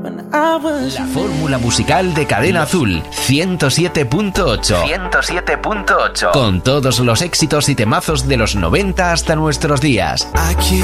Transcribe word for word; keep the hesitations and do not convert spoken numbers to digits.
La fórmula musical de Cadena Azul, ciento siete punto ocho. ciento siete punto ocho. Con todos los éxitos y temazos de los noventa hasta nuestros días.